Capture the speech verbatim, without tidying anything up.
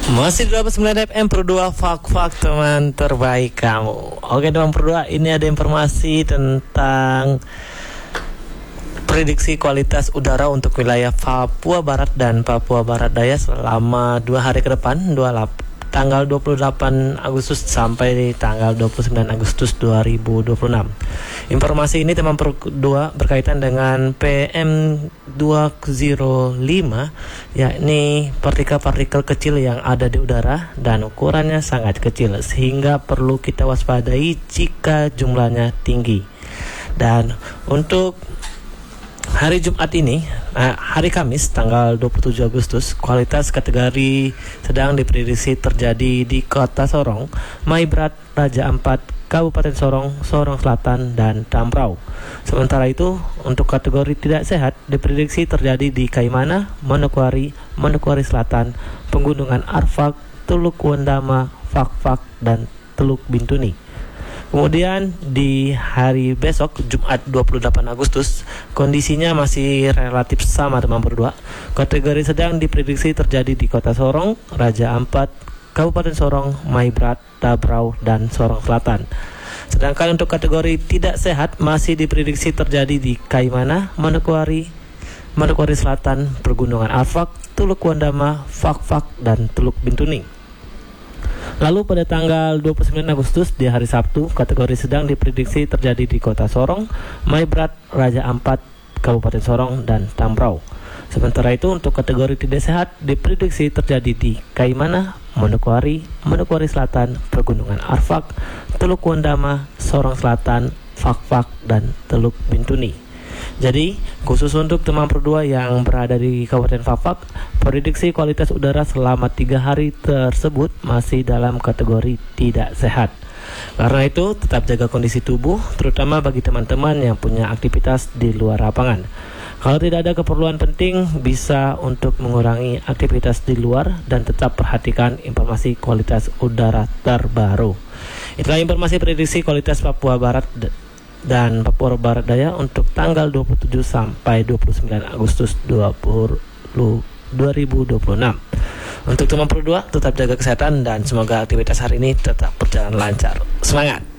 Masih dua puluh sembilan F M per dua, fak-fak teman terbaik kamu. Oke teman per dua, ini ada informasi tentang prediksi kualitas udara untuk wilayah Papua Barat dan Papua Barat Daya selama dua hari ke depan, tanggal dua puluh delapan Agustus sampai tanggal dua puluh sembilan Agustus dua ribu dua puluh enam. Informasi ini teman per dua berkaitan dengan P M dua nol lima, yakni partikel-partikel kecil yang ada di udara dan ukurannya sangat kecil sehingga perlu kita waspadai jika jumlahnya tinggi. Dan untuk hari Jumat ini, hari Kamis tanggal dua puluh tujuh Agustus, kualitas kategori sedang diprediksi terjadi di Kota Sorong, Maibrat, Raja Ampat, Kabupaten Sorong, Sorong Selatan, dan Tambrau. Sementara itu, untuk kategori tidak sehat diprediksi terjadi di Kaimana, Manokwari, Manokwari Selatan, Pegunungan Arfak, Teluk Wandama, Fak-Fak, dan Teluk Bintuni. Kemudian di hari besok Jumat dua puluh delapan Agustus, kondisinya masih relatif sama teman berdua. Kategori sedang diprediksi terjadi di Kota Sorong, Raja Ampat, Kabupaten Sorong, Maibrat, Tambrau, dan Sorong Selatan. Sedangkan untuk kategori tidak sehat masih diprediksi terjadi di Kaimana, Manokwari, Manokwari Selatan, Pegunungan Arfak, Teluk Wandama, Fak-Fak, dan Teluk Bintuni. Lalu pada tanggal dua puluh sembilan Agustus di hari Sabtu, kategori sedang diprediksi terjadi di Kota Sorong, Maibrat, Raja Ampat, Kabupaten Sorong, dan Tambrau. Sementara itu untuk kategori tidak sehat diprediksi terjadi di Kaimana, Manokwari, Manokwari Selatan, Pegunungan Arfak, Teluk Wandama, Sorong Selatan, Fak-Fak, dan Teluk Bintuni. Jadi, khusus untuk teman berdua yang berada di Kabupaten Fak-Fak, prediksi kualitas udara selama tiga hari tersebut masih dalam kategori tidak sehat. Karena itu, tetap jaga kondisi tubuh, terutama bagi teman-teman yang punya aktivitas di luar lapangan. Kalau tidak ada keperluan penting, bisa untuk mengurangi aktivitas di luar dan tetap perhatikan informasi kualitas udara terbaru. Itulah informasi prediksi kualitas Papua Barat dan Papua Barat Daya untuk tanggal dua puluh tujuh sampai dua puluh sembilan Agustus dua ribu dua puluh enam. Untuk teman berdua, tetap jaga kesehatan dan semoga aktivitas hari ini tetap berjalan lancar. Semangat!